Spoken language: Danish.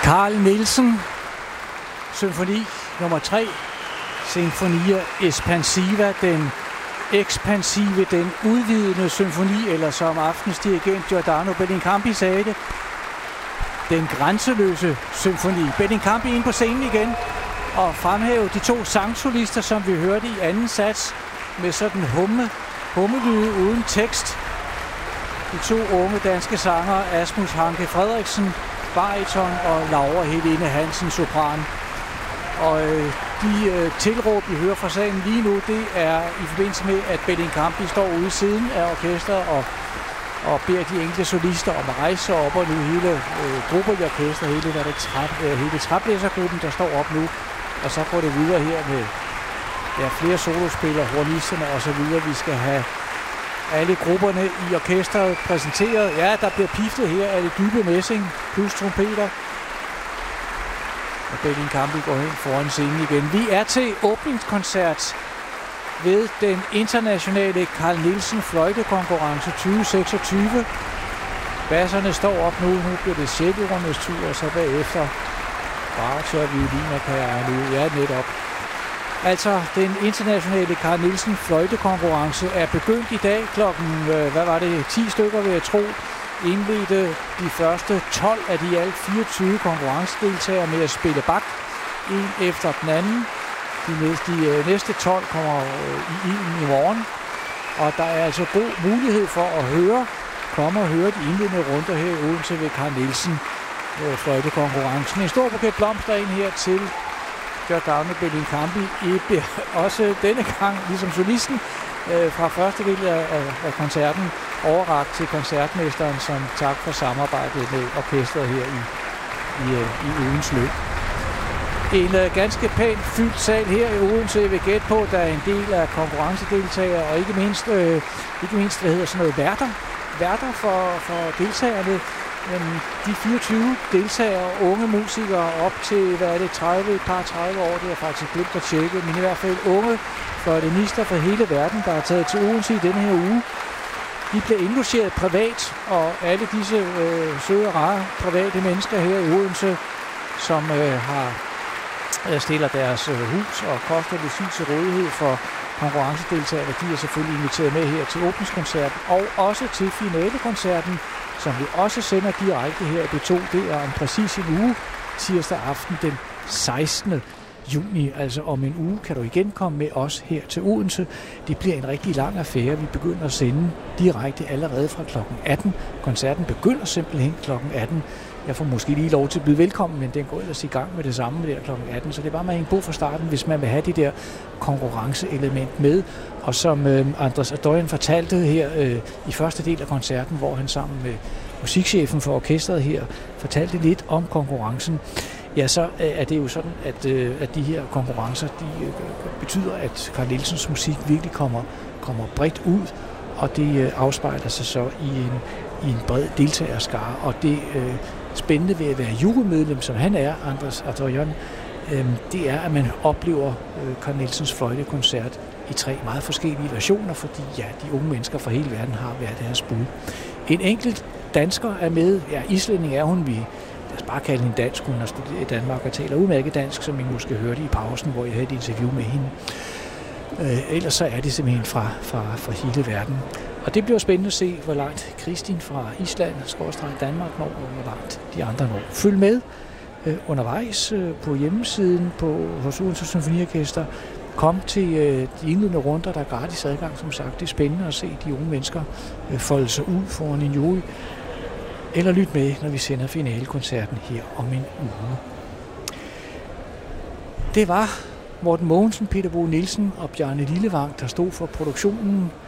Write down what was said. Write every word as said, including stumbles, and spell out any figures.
Carl Nielsen, symfoni nummer tre, Sinfonia Espansiva, den ekspansive, den udvidende symfoni, eller som aftens dirigent Giordano Bellincampi sagde det, den grænseløse symfoni. Bellincampi ind på scenen igen og fremhæve de to sangsolister, som vi hørte i anden sats, med sådan humme, hummelyde uden tekst. De to unge danske sangere, Asmus Hanke Frederiksen, bariton, og Laura Helene Hansen, sopran. Og øh, de øh, tilråb, vi hører fra salen lige nu, det er i forbindelse med, at Bellincampi står ude i siden af orkestret og, og beder de enkelte solister om at rejse op, og nu hele øh, grupper i orkestret, hele, hvad det træp, øh, hele træblæsergruppen, der står op nu. Og så går det videre her med ja, flere solospillere, hornisterne og så videre. Vi skal have alle grupperne i orkestret præsenteret. Ja, der bliver piftet her af det dybe messing plus trompeter. Og Bellincampi går hen foran scenen igen. Vi er til åbningskoncert ved den internationale Carl Nielsen fløjtekonkurrence tyve seksogtyve. Basserne står op nu. Nu bliver det sjælderundes tur, og så bagefter Bartja, violiner, kan jeg nu. Ja, netop. Altså, den internationale Carl Nielsen fløjtekonkurrence er begyndt i dag klokken, hvad var det, ti stykker vil jeg tro. Indledte de første tolv af de alt fireogtyve konkurrencedeltagere med at spille bak, en efter den anden. De næste, de næste tolv kommer i ilden i morgen, og der er altså god mulighed for at høre, komme og høre de indledende runder her i Odense ved Carl Nielsen fløjtekonkurrencen. En stor buket blomster ind her til Giordano Bellincampi. I bliver også denne gang, ligesom solisten, øh, fra første del af, af koncerten overrakt til koncertmesteren som tak for samarbejdet med orkestret her i, i, i ugens løb. En uh, ganske pænt fyldt sal her i Odense. Jeg vil gætte på, der er en del af konkurrencedeltagere, og ikke mindst, øh, ikke mindst hvad hedder sådan noget, værter, værter for, for deltagerne. Jamen, de fireogtyve deltagere, unge musikere op til, hvad er det, tredive, et par tredive år, det er jeg faktisk glemt at tjekke, men i hvert fald unge fløjtenister fra hele verden, der er taget til Odense i denne her uge. De bliver indlogeret privat, og alle disse øh, søde og rare private mennesker her i Odense, som øh, har øh, stiller deres øh, hus og koster logi til rådighed for konkurrencedeltagere, de er selvfølgelig inviteret med her til åbningskoncerten, og også til finalekoncerten, som vi også sender direkte her i B to. Det er om præcis en uge, tirsdag aften den sekstende juni. Altså om en uge kan du igen komme med os her til Odense. Det bliver en rigtig lang affære. Vi begynder at sende direkte allerede fra klokken atten. Koncerten begynder simpelthen klokken atten. Jeg får måske lige lov til at byde velkommen, men den går ellers i gang med det samme med der klokken atten. Så det er bare med en god fra starten, hvis man vil have det der konkurrenceelement med. Og som øh, Andres Adorjan fortalte her øh, i første del af koncerten, hvor han sammen med musikchefen for orkestret her fortalte lidt om konkurrencen, ja, så øh, er det jo sådan, at, øh, at de her konkurrencer, de øh, betyder, at Carl Nielsens musik virkelig kommer, kommer bredt ud, og det øh, afspejler sig så i en, i en bred deltagerskare. Og det øh, spændende ved at være jurymedlem, som han er, Andres Adorjan, øh, det er, at man oplever øh, Carl Nielsens fløjtekoncert i tre meget forskellige versioner, fordi ja, de unge mennesker fra hele verden har været deres bud. En enkelt dansker er med. Ja, islænding er hun. Vi lad os bare kalde hende dansk. Hun har studeret i Danmark og taler udmærket dansk, som I måske hørte i pausen, hvor jeg havde et interview med hende. Øh, ellers så er det simpelthen fra, fra, fra hele verden. Og det bliver spændende at se, hvor langt Kristin fra Island, skorstræk Danmark når, og hvor langt de andre når. Følg med øh, undervejs øh, på hjemmesiden på, hos Odense Symfoniorkester. Kom til øh, de indledende runder, der er gratis adgang, som sagt. Det er spændende at se de unge mennesker øh, folde sig ud foran en jury. Eller lyt med, når vi sender finalekoncerten her om en uge. Det var Morten Mogensen, Peter Bo Nielsen og Bjarne Lillevang, der stod for produktionen